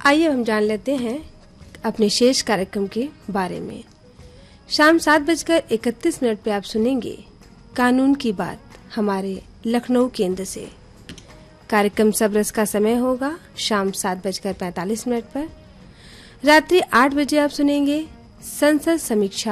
आइए हम जान लेते हैं अपने शेष कार्यक्रम के बारे में। शाम 7:31 पे आप सुनेंगे कानून की बात हमारे लखनऊ केंद्र से। कार्यक्रम सब रस का समय होगा शाम 7:45 पर। रात्रि 8 बजे आप सुनेंगे संसद समीक्षा